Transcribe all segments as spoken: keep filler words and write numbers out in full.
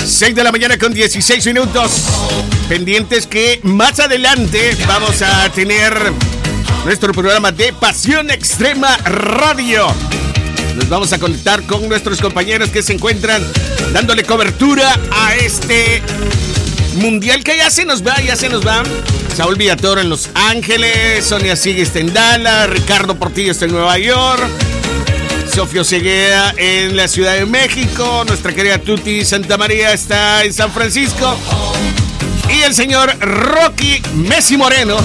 seis de la mañana con dieciséis minutos. Pendientes que más adelante vamos a tener nuestro programa de Pasión Extrema Radio. Nos vamos a conectar con nuestros compañeros que se encuentran dándole cobertura a este mundial que ya se nos va, ya se nos va. Saúl Villatoro en Los Ángeles, Sonia Sigue está en Dallas, Ricardo Portillo está en Nueva York, Sofía Ceguera en la Ciudad de México, nuestra querida Tuti Santa María está en San Francisco y el señor Rocky Messi Moreno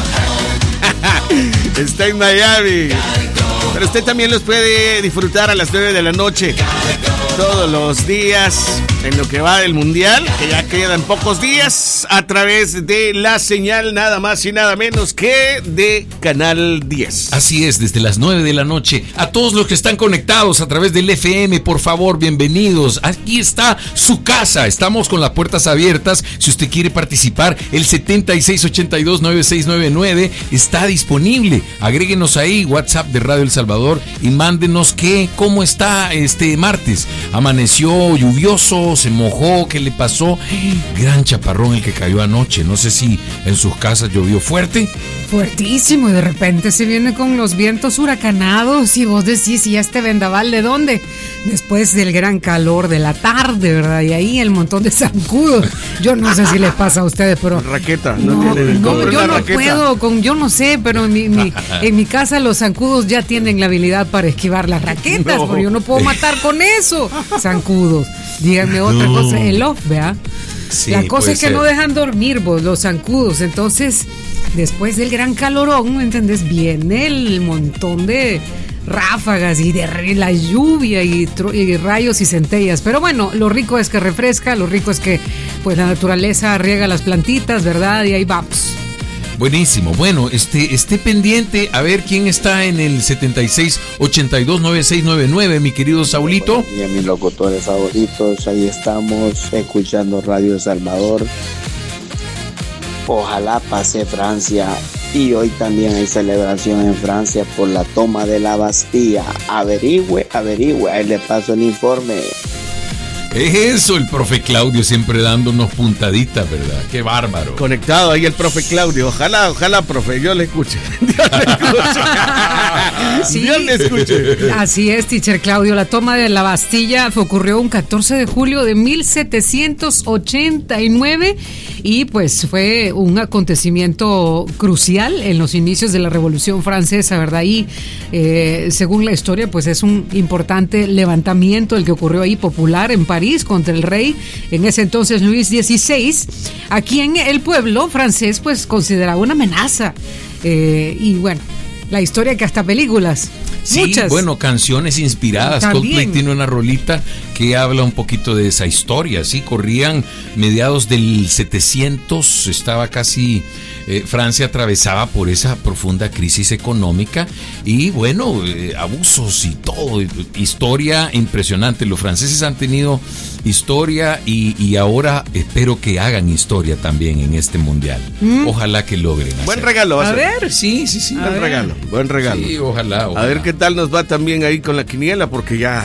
está en Miami. Pero usted también los puede disfrutar a las nueve de la noche todos los días en lo que va del mundial, que ya quedan pocos días, a través de la señal nada más y nada menos que de Canal diez. Así es, desde las nueve de la noche. A todos los que están conectados a través del F M, por favor, bienvenidos. Aquí está su casa. Estamos con las puertas abiertas. Si usted quiere participar, el setenta y seis ochenta y dos noventa y seis noventa y nueve está disponible. Agréguenos ahí, WhatsApp de Radio El Salvador, y mándenos qué, cómo está este martes. Amaneció lluvioso, se mojó, ¿qué le pasó? Gran chaparrón el que cayó anoche. No sé si en sus casas llovió fuerte. Fuertísimo, y de repente se viene con los vientos huracanados y vos decís, ¿y este vendaval de dónde? Después del gran calor de la tarde, ¿verdad? Y ahí el montón de zancudos. Yo no sé si les pasa a ustedes, pero... Raqueta. No, no, tiene, no yo no raqueta. puedo, con, yo no sé, pero en mi, mi, en mi casa los zancudos ya tienen la habilidad para esquivar las raquetas, no. Pero yo no puedo matar con eso. Zancudos. Díganme otra no. cosa, el off, ¿verdad? Sí, la cosa es que ser. No dejan dormir vos, los zancudos. Entonces, después del gran calorón, ¿me entendés? Viene el montón de ráfagas y de la lluvia y, y rayos y centellas. Pero bueno, lo rico es que refresca, lo rico es que pues la naturaleza riega las plantitas, ¿verdad? Y ahí vamos. Buenísimo. Bueno, este, esté pendiente a ver quién está en el setenta y seis ochenta y dos noventa y seis noventa y nueve, mi querido Saulito. Y a mis locutores favoritos, ahí estamos escuchando Radio El Salvador. Ojalá pase Francia. Y hoy también hay celebración en Francia por la toma de la Bastilla. Averigüe, averigüe, ahí le paso el informe. Es eso, el profe Claudio siempre dándonos puntaditas, ¿verdad? Qué bárbaro. Conectado ahí el profe Claudio. Ojalá, ojalá, profe, yo le escuche. Dios le escuche. Sí. Dios le escuche. Así es, teacher Claudio. La toma de la Bastilla ocurrió un catorce de julio de mil setecientos ochenta y nueve y pues fue un acontecimiento crucial en los inicios de la Revolución Francesa, ¿verdad? Y eh, según la historia, pues es un importante levantamiento el que ocurrió ahí, popular, en París, contra el rey, en ese entonces Luis dieciséis, a quien el pueblo francés pues consideraba una amenaza. Eh, y bueno, la historia que hasta películas. Sí, muchas. Bueno, canciones inspiradas. También. Coldplay tiene una rolita que habla un poquito de esa historia. Sí, corrían mediados del setecientos, estaba casi eh, Francia atravesaba por esa profunda crisis económica y bueno, eh, abusos y todo. Historia impresionante. Los franceses han tenido historia y, y ahora espero que hagan historia también en este mundial. ¿Mm? Ojalá que logren. Buen hacer. regalo. A ver. Sí, sí, sí. Buen regalo. Buen regalo. Sí, ojalá, ojalá. A ver qué tal nos va también ahí con la quiniela, porque ya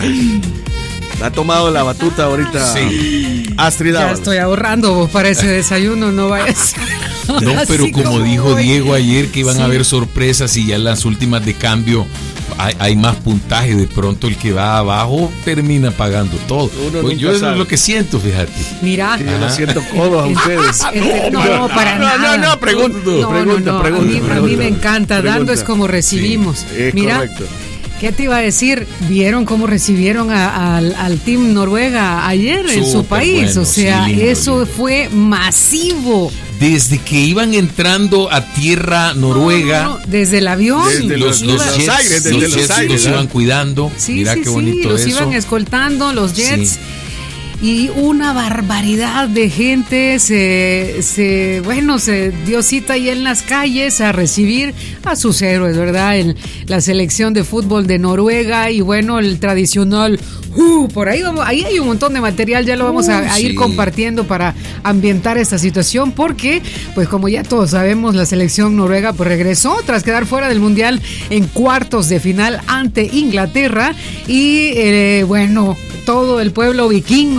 ha tomado la batuta ahorita. Sí. Astrid Ya Dávalos. estoy ahorrando para ese desayuno, no vayas. No, pero como, como dijo hoy. Diego ayer que iban Sí. a haber sorpresas y ya en las últimas de cambio hay, hay más puntaje, de pronto el que va abajo termina pagando todo. Pues yo eso es lo que siento, fíjate. Mira, Sí, yo lo siento codo a ustedes. Este, no, para no, nada. No, no, pregunto, No, pregunta, no, no. pregunta, A mí, pregunta, a mí me encanta, pregunta. dando es como recibimos. Sí, es Mira, correcto. ¿qué te iba a decir? ¿Vieron cómo recibieron a, a, al, al Team Noruega ayer en Súper su país? bueno, o sea, sí, lindo, eso lindo. fue masivo. Desde que iban entrando a tierra noruega, No, no, no, desde el avión. Desde los, los Los jets, aires, desde los los jets aires, los ¿eh? iban cuidando. Sí, Mira sí, qué sí, bonito los eso. iban escoltando, los jets. Sí. Y una barbaridad de gente se, se, bueno, se dio cita ahí en las calles a recibir a sus héroes, ¿verdad? En la selección de fútbol de Noruega y bueno, el tradicional, uh, por ahí vamos, ahí hay un montón de material, ya lo vamos a, a ir sí. compartiendo para ambientar esta situación, porque, pues como ya todos sabemos, la selección noruega pues regresó tras quedar fuera del Mundial en cuartos de final ante Inglaterra y, eh, bueno, todo el pueblo vikingo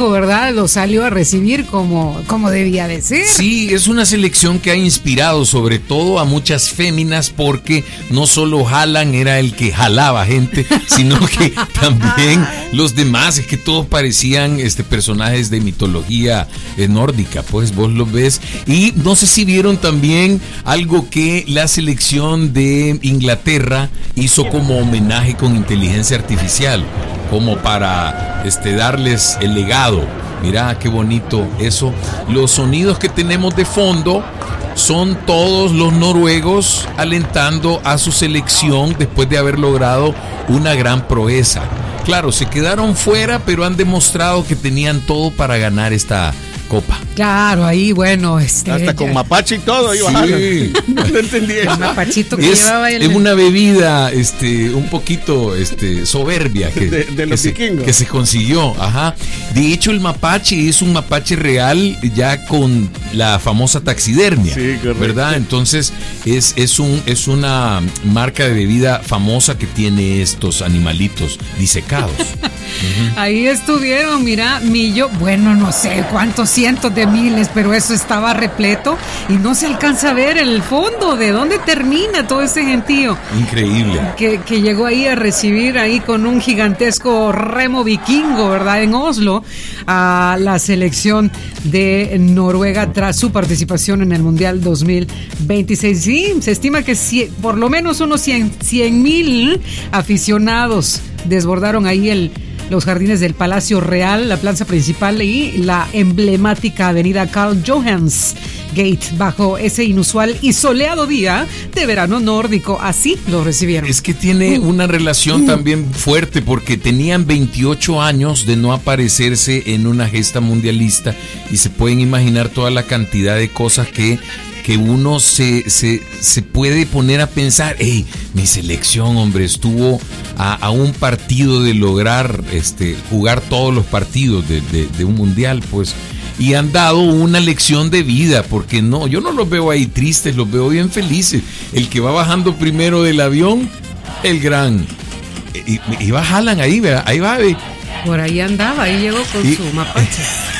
vikingo, ¿verdad? Lo salió a recibir como, como debía de ser. Sí, es una selección que ha inspirado sobre todo a muchas féminas, porque no solo Haaland era el que jalaba gente, sino que también los demás, es que todos parecían este, personajes de mitología eh, nórdica, pues vos los ves. Y no sé si vieron también algo que la selección de Inglaterra hizo como homenaje con inteligencia artificial, como para este, darles el legado. Mirá qué bonito eso. Los sonidos que tenemos de fondo son todos los noruegos alentando a su selección después de haber logrado una gran proeza. Claro, se quedaron fuera, pero han demostrado que tenían todo para ganar esta copa. Claro, ahí, bueno, este, hasta con mapache y todo, iba sí. No entendí. El mapachito que es, llevaba el... es una bebida este, un poquito este, soberbia que, de, de los que, se, que se consiguió. Ajá. De hecho, el mapache es un mapache real ya con la famosa taxidermia, sí, correcto, ¿verdad? Entonces es, es, un, es una marca de bebida famosa que tiene estos animalitos disecados. Uh-huh. Ahí estuvieron, mira, Millo, bueno, no sé cuántos cientos de miles, pero eso estaba repleto y no se alcanza a ver el fondo, de dónde termina todo ese gentío. Increíble. Que, que llegó ahí a recibir ahí con un gigantesco remo vikingo, ¿verdad? En Oslo, a la selección de Noruega tras su participación en el Mundial dos mil veintiséis. Sí, se estima que cien, por lo menos unos cien mil aficionados desbordaron ahí el los jardines del Palacio Real, la plaza principal y la emblemática avenida Karl Johans Gate, bajo ese inusual y soleado día de verano nórdico. Así lo recibieron. Es que tiene una relación también fuerte, porque tenían veintiocho años de no aparecerse en una gesta mundialista, y se pueden imaginar toda la cantidad de cosas que que uno se, se, se puede poner a pensar. Hey, mi selección, hombre, estuvo a, a un partido de lograr este, jugar todos los partidos de, de, de un mundial, pues, y han dado una lección de vida, porque no, yo no los veo ahí tristes, los veo bien felices. El que va bajando primero del avión, el gran, y, y va Haaland ahí, ¿verdad? Ahí va, ¿ve? Por ahí andaba, ahí llegó con y, su mapache.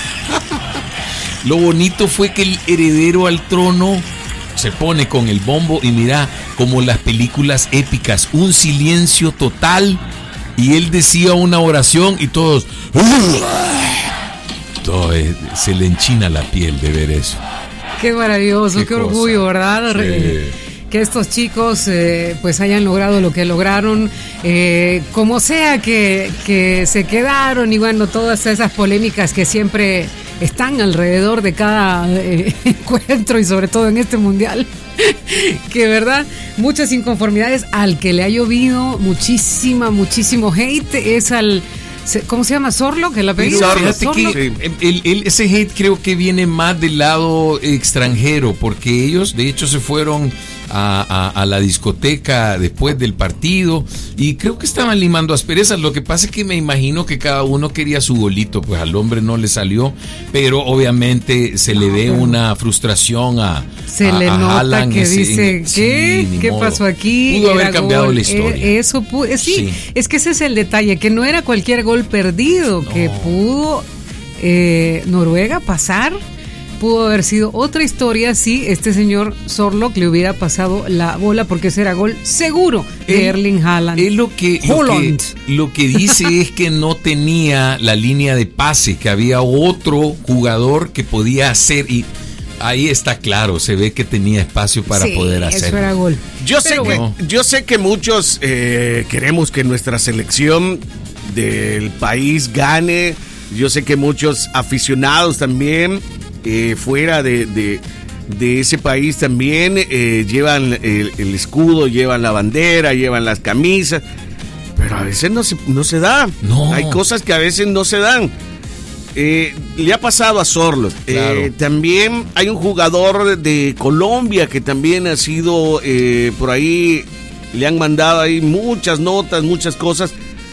Lo bonito fue que el heredero al trono se pone con el bombo y mira, como las películas épicas, un silencio total, y él decía una oración y todos, todo, eh, se le enchina la piel de ver eso. Qué maravilloso, qué, qué orgullo, ¿verdad? Sí. Que estos chicos eh, pues hayan logrado lo que lograron, eh, como sea que, que se quedaron, y bueno, todas esas polémicas que siempre están alrededor de cada eh, encuentro, y sobre todo en este mundial, que verdad, muchas inconformidades. Al que le ha llovido muchísima, muchísimo hate es al... ¿Cómo se llama? ¿Sorlo? ¿Que la Pero fíjate que el, el, ese hate creo que viene más del lado extranjero, porque ellos de hecho se fueron a, a, a la discoteca después del partido y creo que estaban limando asperezas. Lo que pasa es que me imagino que cada uno quería su golito, pues al hombre no le salió, pero obviamente se le ve una frustración a Se a, le a nota Haaland, que ese, dice, ¿qué? Sí, ¿Qué modo. pasó aquí? Pudo haber Era cambiado gol. la historia. Eh, Eso pudo, sí, Sí. es que ese es el detalle, que no era cualquier gol perdido, No. que pudo eh, Noruega pasar. Pudo haber sido otra historia si este señor Sorlock le hubiera pasado la bola, porque ese era gol seguro de Él- Erling Haaland. Él lo que, lo que, Haaland. lo que dice es que no tenía la línea de pase, que había otro jugador que podía hacer, y ahí está claro, se ve que tenía espacio para Sí, poder eso hacerlo. era gol. Yo sé, Pero que, bueno. yo sé que muchos eh, queremos que nuestra selección del país gane. Yo sé que muchos aficionados también eh, fuera de, de, de ese país también eh, llevan el, el escudo, llevan la bandera, llevan las camisas. Pero a veces no se, no se da. No. Hay cosas que a veces no se dan. Eh, le ha pasado a Sorlock. Claro. Eh, también hay un jugador de Colombia que también ha sido eh, por ahí, le han mandado ahí muchas notas, muchas cosas,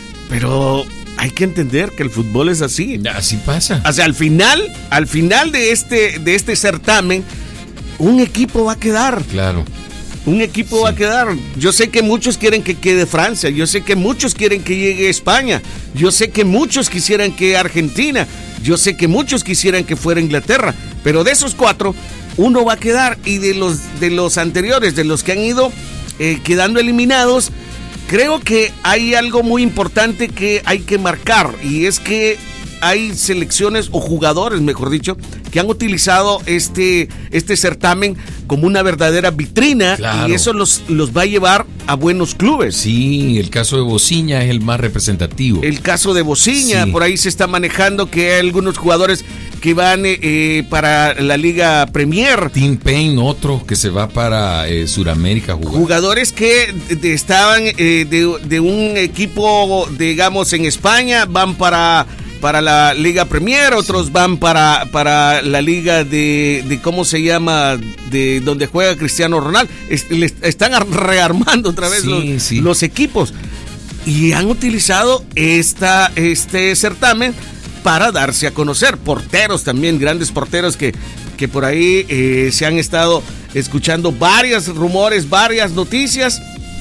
pero hay que entender que el fútbol es así. Así pasa. O sea, al final, al final de este, de este certamen, un equipo va a quedar. Claro. Un equipo va a quedar. Yo sé que muchos quieren que quede Francia, yo sé que muchos quieren que llegue España, yo sé que muchos quisieran que Argentina, yo sé que muchos quisieran que fuera Inglaterra, pero de esos cuatro, uno va a quedar, y de los, de los anteriores, de los que han ido eh, quedando eliminados, creo que hay algo muy importante que hay que marcar, y es que hay selecciones o jugadores, mejor dicho, que han utilizado este, este certamen como una verdadera vitrina, claro. Y eso los, los va a llevar a buenos clubes. Sí, el caso de Bociña es el más representativo. El caso de Bociña, sí. Por ahí se está manejando que hay algunos jugadores que van eh, para la Liga Premier. Tim Payne, otro que se va para eh, Sudamérica a jugar. Jugadores que de, estaban eh, de, de un equipo, digamos, en España, van para... para la Liga Premier, otros sí. van para, para la Liga de, de, ¿cómo se llama? De donde juega Cristiano Ronaldo. Es, les, están rearmando otra vez sí, los, sí. los equipos. Y han utilizado esta, este certamen para darse a conocer. Porteros también, grandes porteros que, que por ahí eh, se han estado escuchando varios rumores, varias noticias.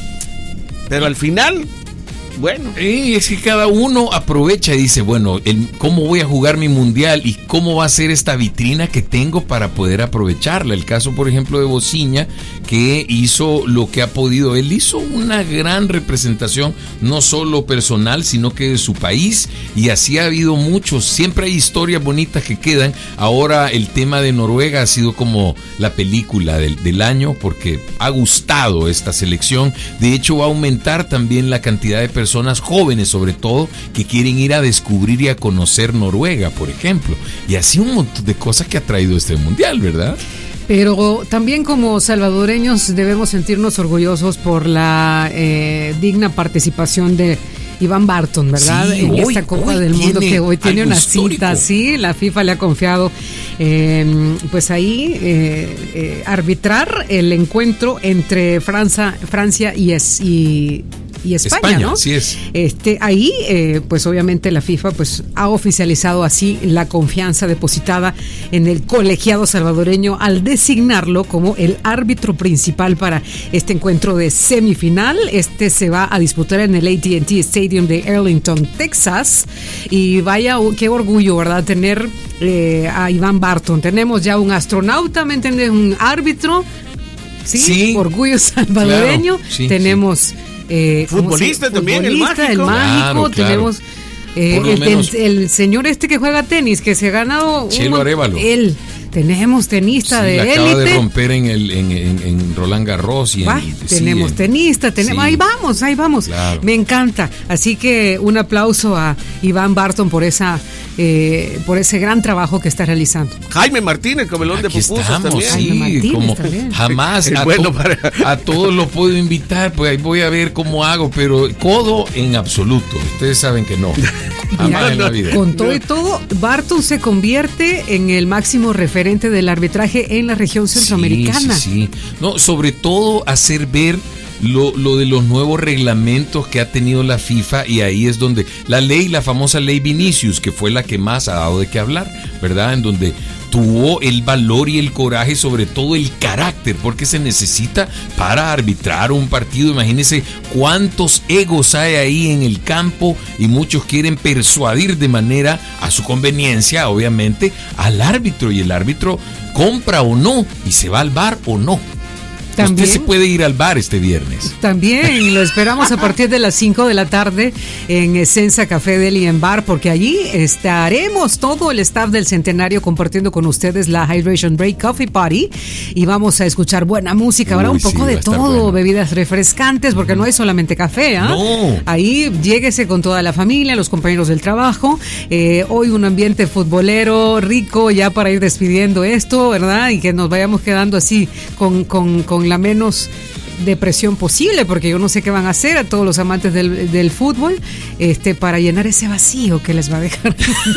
Pero al final... Bueno, eh, es que cada uno aprovecha y dice, bueno, el, ¿cómo voy a jugar mi mundial? ¿Y cómo va a ser esta vitrina que tengo para poder aprovecharla? El caso, por ejemplo, de Bociña, que hizo lo que ha podido. Él hizo una gran representación, no solo personal, sino que de su país. Y así ha habido muchos. Siempre hay historias bonitas que quedan. Ahora el tema de Noruega ha sido como la película del, del año, porque ha gustado esta selección. De hecho, va a aumentar también la cantidad de personas personas jóvenes sobre todo que quieren ir a descubrir y a conocer Noruega, por ejemplo, y así un montón de cosas que ha traído este mundial, ¿verdad? Pero también como salvadoreños debemos sentirnos orgullosos por la eh, digna participación de Iván Barton, ¿verdad? Sí, en hoy, esta Copa del Mundo que hoy tiene una histórico. cita, sí, la FIFA le ha confiado, eh, pues ahí eh, eh, arbitrar el encuentro entre Francia, Francia y, es, y y España, España, ¿no? Sí es. Este, ahí, eh, pues obviamente la FIFA pues ha oficializado así la confianza depositada en el colegiado salvadoreño al designarlo como el árbitro principal para este encuentro de semifinal. Este se va a disputar en el A T and T Stadium de Arlington, Texas. Y vaya, qué orgullo, ¿verdad? Tener eh, a Iván Barton. Tenemos ya un astronauta, ¿me entiendes? Un árbitro. Sí, sí, orgullo salvadoreño. Claro, sí, tenemos... Sí. Eh, futbolista también, futbolista, el mágico. El mágico, claro, tenemos eh, el, menos, el, el señor este que juega tenis, que se ha ganado. Chelo Arévalo. Él. Tenemos tenista sí, de élite. Acaba de romper en, el, en, en, en Roland Garros. Y en, Ay, sí, tenemos en, tenista, tenemos, sí. ahí vamos, ahí vamos. Claro. Me encanta. Así que un aplauso a Iván Barton por esa eh, por ese gran trabajo que está realizando. Jaime Martínez, comelón de pupusas estamos, también. Sí, Jaime Martínez como también. Jamás a, bueno to, para... a todos los puedo invitar, pues ahí voy a ver cómo hago, pero codo en absoluto. Ustedes saben que no. Jamás Mira, en la vida. Con todo y todo, Barton se convierte en el máximo referente del arbitraje en la región centroamericana. Sí, sí, sí. No, sobre todo hacer ver lo, lo de los nuevos reglamentos que ha tenido la FIFA, y ahí es donde la ley, la famosa ley Vinicius, que fue la que más ha dado de qué hablar, ¿verdad? En donde tuvo el valor y el coraje, sobre todo el carácter, porque se necesita para arbitrar un partido. Imagínense cuántos egos hay ahí en el campo, y muchos quieren persuadir de manera a su conveniencia, obviamente, al árbitro, y el árbitro compra o no, y se va al bar o no. ¿También? Usted se puede ir al bar este viernes. También lo esperamos a partir de las cinco de la tarde en Essenza Café Deli en Bar, porque allí estaremos todo el staff del Centenario compartiendo con ustedes la Hydration Break Coffee Party, y vamos a escuchar buena música, habrá un poco sí, de todo, bueno. Bebidas refrescantes, porque no hay solamente café, ¿eh? No. Ahí lléguese con toda la familia, los compañeros del trabajo. Eh, hoy un ambiente futbolero rico ya para ir despidiendo esto, ¿verdad? Y que nos vayamos quedando así con, con, con la menos depresión posible, porque yo no sé qué van a hacer a todos los amantes del, del fútbol, este, para llenar ese vacío que les va a dejar.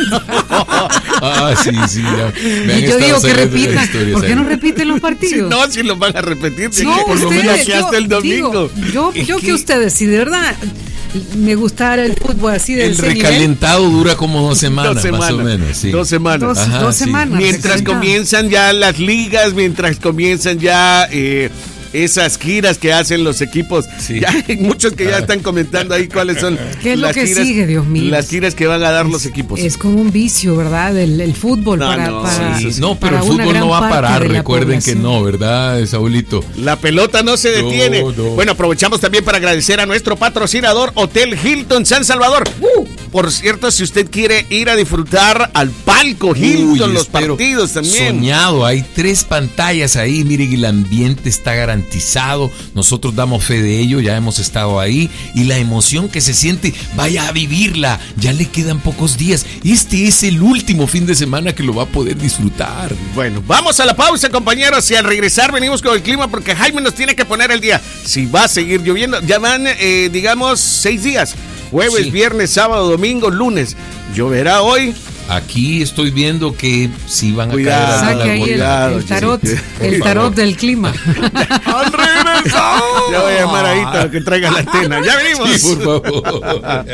Ah, sí, sí. Y yo digo que repitan. ¿Por qué no repiten los partidos? Sí, no, si los van a repetir, sí, no, por ustedes, lo menos que hasta el domingo. Digo, yo es yo que, que ustedes, si de verdad me gustara el fútbol así de el recalentado nivel, dura como dos semanas, dos semanas, más o menos. Sí. Dos semanas. Dos, Ajá, dos sí. semanas. Mientras comienzan ya las ligas, mientras comienzan ya... Eh, esas giras que hacen los equipos. Sí. Ya hay muchos que ya están comentando ahí cuáles son ¿Qué es las lo que giras, sigue, Dios mío? las giras que van a dar es, los equipos. Es como un vicio, ¿verdad? El, el fútbol no, para, no, para, sí, sí. No, pero para el fútbol no va a parar, recuerden que no, ¿verdad, Saulito? La pelota no se detiene. No, no. Bueno, aprovechamos también para agradecer a nuestro patrocinador Hotel Hilton San Salvador. Uh, por cierto, si usted quiere ir a disfrutar al palco Hilton, Uy, los partidos también. Soñado, hay tres pantallas ahí, miren, el ambiente está garantizado. Nosotros damos fe de ello, ya hemos estado ahí y la emoción que se siente, vaya a vivirla. Ya le quedan pocos días. Este es el último fin de semana que lo va a poder disfrutar. Bueno, vamos a la pausa, compañeros, y al regresar venimos con el clima porque Jaime nos tiene que poner el día. Si va a seguir lloviendo, ya van, eh, digamos, seis días. Jueves, sí. Viernes, sábado, domingo, lunes. ¿Lloverá hoy? Aquí estoy viendo que sí van a cuidado, caer. Saque ahí cuidado, el, el tarot, sí. el tarot del clima. ¡Al regresar! Ya voy a llamar ahí para que traiga la antena. ¡Ya venimos! Sí, por favor.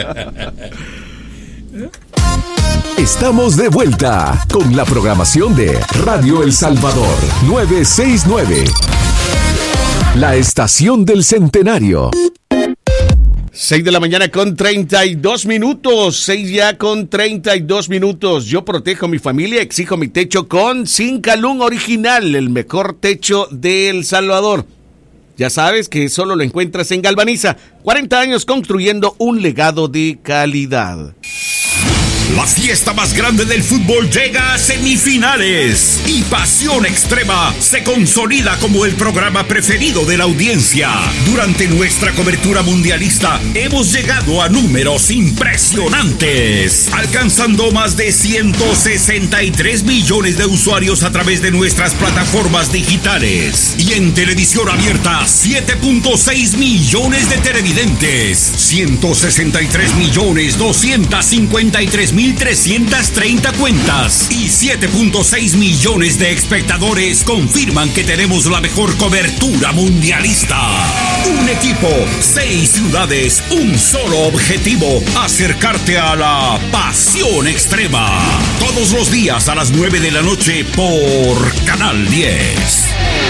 Estamos de vuelta con la programación de Radio El Salvador novecientos sesenta y nueve. La estación del centenario. seis de la mañana con treinta y dos minutos. seis ya con treinta y dos minutos. Yo protejo mi familia, exijo mi techo con Cincalum Original, el mejor techo de El Salvador. Ya sabes que solo lo encuentras en Galvaniza. cuarenta años construyendo un legado de calidad. La fiesta más grande del fútbol llega a semifinales y Pasión Extrema se consolida como el programa preferido de la audiencia. Durante nuestra cobertura mundialista hemos llegado a números impresionantes, alcanzando más de ciento sesenta y tres millones de usuarios a través de nuestras plataformas digitales. Y en televisión abierta, siete punto seis millones de televidentes, ciento sesenta y tres millones doscientos cincuenta y tres mil trescientas treinta cuentas y siete punto seis millones de espectadores confirman que tenemos la mejor cobertura mundialista. Un equipo, seis ciudades, un solo objetivo: acercarte a la Pasión Extrema. Todos los días a las nueve de la noche por Canal diez.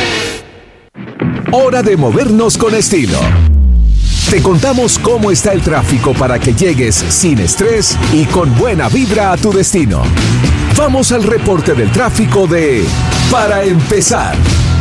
Hora de movernos con estilo. Te contamos cómo está el tráfico para que llegues sin estrés y con buena vibra a tu destino. Vamos al reporte del tráfico de Para Empezar.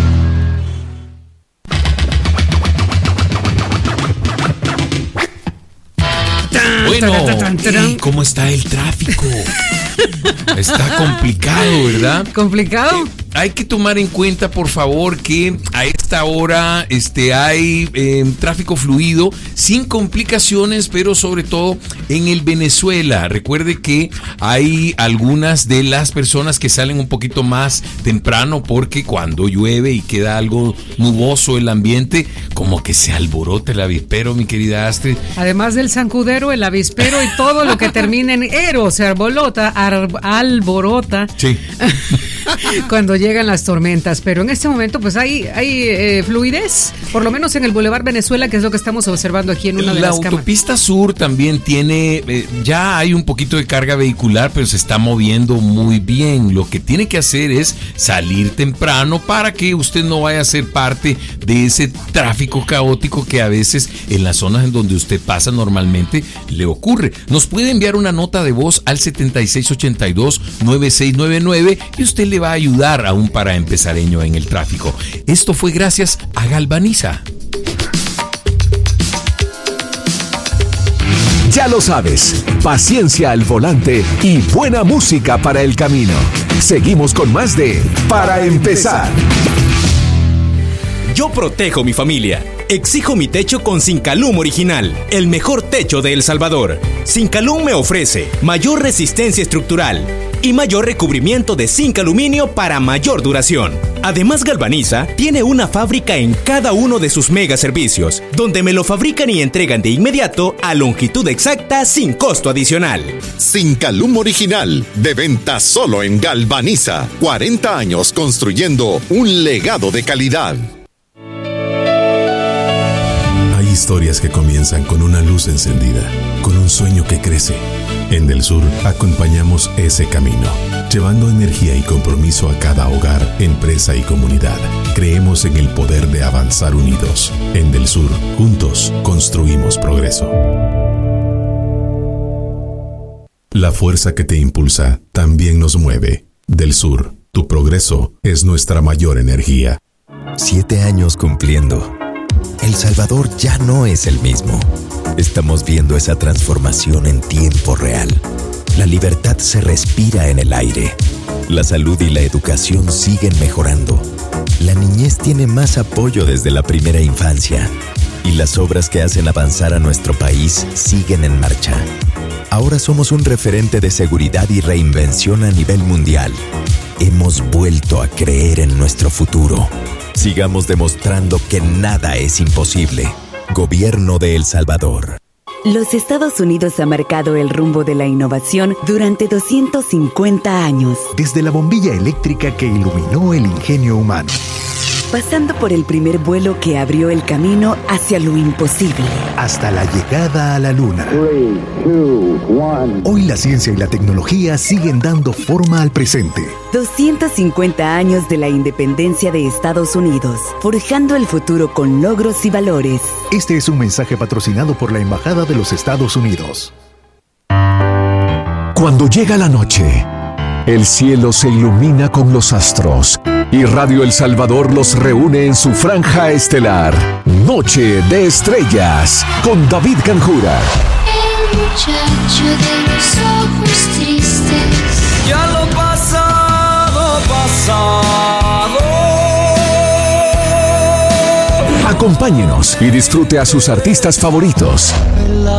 Bueno, ¿y cómo está el tráfico? Está complicado, ¿verdad? ¿Complicado? Eh, hay que tomar en cuenta, por favor, que a esta hora este, hay eh, tráfico fluido, sin complicaciones, pero sobre todo en el Venezuela. Recuerde que hay algunas de las personas que salen un poquito más temprano porque cuando llueve y queda algo nuboso el ambiente, como que se alborota el avispero, mi querida Astrid. Además del zancudero, el avispero y todo lo que termina en ero, se alborota, ar, alborota. Sí. Cuando llegan las tormentas, pero en este momento pues hay, hay eh, fluidez, por lo menos en el Boulevard Venezuela, que es lo que estamos observando aquí en una de la las cámaras. La autopista sur también tiene, eh, ya hay un poquito de carga vehicular, pero se está moviendo muy bien. Lo que tiene que hacer es salir temprano para que usted no vaya a ser parte de ese tráfico caótico que a veces en las zonas en donde usted pasa normalmente le ocurre. Nos puede enviar una nota de voz al setenta y seis ochenta y dos noventa y seis noventa y nueve y usted le va a ayudar a un paraempezareño en el tráfico. Esto fue gracias a Galvaniza. Ya lo sabes, paciencia al volante y buena música para el camino. Seguimos con más de Para Empezar. Yo protejo mi familia. Exijo mi techo con Cincalum Original, el mejor techo de El Salvador. Cincalum me ofrece mayor resistencia estructural y mayor recubrimiento de zinc aluminio para mayor duración. Además, Galvaniza tiene una fábrica en cada uno de sus mega servicios, donde me lo fabrican y entregan de inmediato a longitud exacta sin costo adicional. Cincalum Original, de venta solo en Galvaniza. cuarenta años construyendo un legado de calidad. Hay historias que comienzan con una luz encendida, con un sueño que crece. En Del Sur acompañamos ese camino, llevando energía y compromiso a cada hogar, empresa y comunidad. Creemos en el poder de avanzar unidos. En Del Sur, juntos, construimos progreso. La fuerza que te impulsa también nos mueve. Del Sur, tu progreso es nuestra mayor energía. Siete años cumpliendo. El Salvador ya no es el mismo. Estamos viendo esa transformación en tiempo real. La libertad se respira en el aire. La salud y la educación siguen mejorando. La niñez tiene más apoyo desde la primera infancia. Y las obras que hacen avanzar a nuestro país siguen en marcha. Ahora somos un referente de seguridad y reinvención a nivel mundial. Hemos vuelto a creer en nuestro futuro. Sigamos demostrando que nada es imposible. Gobierno de El Salvador. Los Estados Unidos ha marcado el rumbo de la innovación durante doscientos cincuenta años. Desde la bombilla eléctrica que iluminó el ingenio humano, pasando por el primer vuelo que abrió el camino hacia lo imposible, hasta la llegada a la luna. Three, two, one. Hoy la ciencia y la tecnología siguen dando forma al presente. doscientos cincuenta años de la independencia de Estados Unidos, forjando el futuro con logros y valores. Este es un mensaje patrocinado por la Embajada de los Estados Unidos. Cuando llega la noche, el cielo se ilumina con los astros y Radio El Salvador los reúne en su franja estelar. Noche de Estrellas con David Canjura. El muchacho de los ojos tristes. Ya lo pasado, pasado. Acompáñenos y disfrute a sus artistas favoritos.